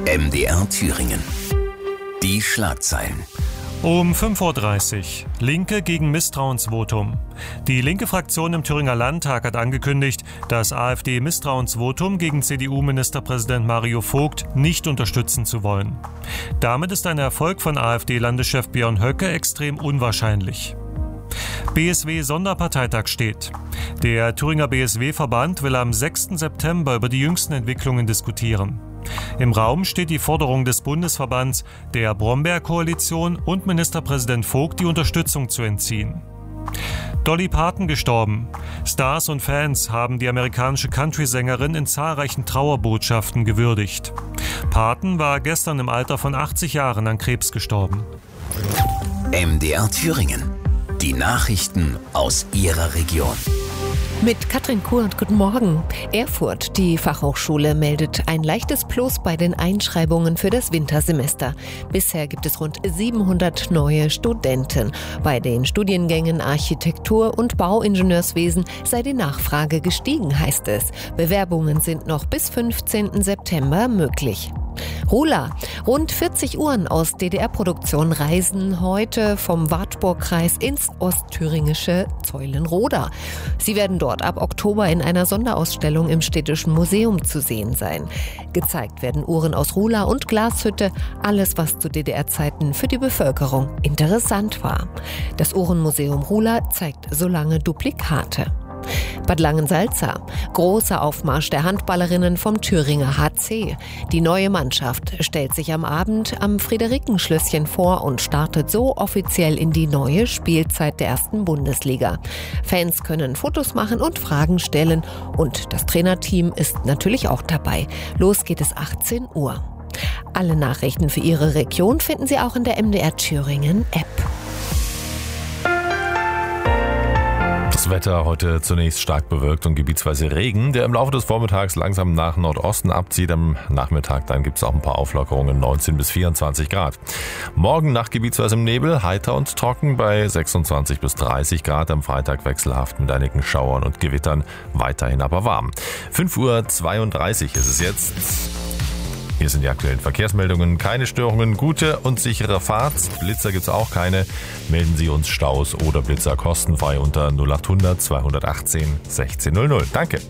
MDR Thüringen. Die Schlagzeilen. Um 5.30 Uhr. Linke gegen Misstrauensvotum. Die linke Fraktion im Thüringer Landtag hat angekündigt, das AfD-Misstrauensvotum gegen CDU-Ministerpräsident Mario Vogt nicht unterstützen zu wollen. Damit ist ein Erfolg von AfD-Landeschef Björn Höcke extrem unwahrscheinlich. BSW-Sonderparteitag steht. Der Thüringer BSW-Verband will am 6. September über die jüngsten Entwicklungen diskutieren. Im Raum steht die Forderung des Bundesverbands, der Brombeer-Koalition und Ministerpräsident Vogt die Unterstützung zu entziehen. Dolly Parton gestorben. Stars und Fans haben die amerikanische Country-Sängerin in zahlreichen Trauerbotschaften gewürdigt. Parton war gestern im Alter von 80 Jahren an Krebs gestorben. MDR Thüringen. Die Nachrichten aus Ihrer Region. Mit Katrin Kurt, guten Morgen. Erfurt, die Fachhochschule, meldet ein leichtes Plus bei den Einschreibungen für das Wintersemester. Bisher gibt es rund 700 neue Studenten. Bei den Studiengängen Architektur und Bauingenieurswesen sei die Nachfrage gestiegen, heißt es. Bewerbungen sind noch bis 15. September möglich. Rula. Rund 40 Uhren aus DDR-Produktion reisen heute vom Wartburgkreis ins ostthüringische Zeulenroda. Sie werden dort ab Oktober in einer Sonderausstellung im Städtischen Museum zu sehen sein. Gezeigt werden Uhren aus Rula und Glashütte, alles was zu DDR-Zeiten für die Bevölkerung interessant war. Das Uhrenmuseum Rula zeigt so lange Duplikate. Bad Langensalza. Großer Aufmarsch der Handballerinnen vom Thüringer HC. Die neue Mannschaft stellt sich am Abend am Friederikenschlösschen vor und startet so offiziell in die neue Spielzeit der ersten Bundesliga. Fans können Fotos machen und Fragen stellen und das Trainerteam ist natürlich auch dabei. Los geht es 18 Uhr. Alle Nachrichten für Ihre Region finden Sie auch in der MDR Thüringen App. Das Wetter heute zunächst stark bewölkt und gebietsweise Regen, der im Laufe des Vormittags langsam nach Nordosten abzieht. Am Nachmittag dann gibt es auch ein paar Auflockerungen, 19 bis 24 Grad. Morgen Nacht gebietsweise im Nebel, heiter und trocken bei 26 bis 30 Grad. Am Freitag wechselhaft mit einigen Schauern und Gewittern, weiterhin aber warm. 5.32 Uhr ist es jetzt. Hier sind die aktuellen Verkehrsmeldungen. Keine Störungen, gute und sichere Fahrt. Blitzer gibt's auch keine. Melden Sie uns Staus oder Blitzer kostenfrei unter 0800 218 1600. Danke.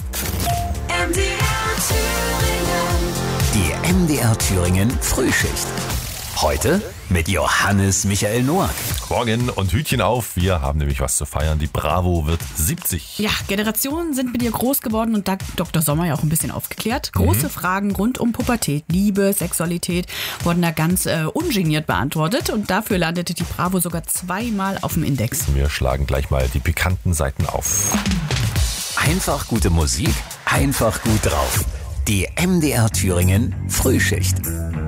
Die MDR Thüringen Frühschicht. Heute mit Johannes Michael Noack. Morgen und Hütchen auf, wir haben nämlich was zu feiern. Die Bravo wird 70. Ja, Generationen sind mit ihr groß geworden und da Dr. Sommer ja auch ein bisschen aufgeklärt. Große Fragen rund um Pubertät, Liebe, Sexualität wurden da ganz ungeniert beantwortet und dafür landete die Bravo sogar 2-mal auf dem Index. Wir schlagen gleich mal die pikanten Seiten auf. Einfach gute Musik, einfach gut drauf. Die MDR Thüringen Frühschicht.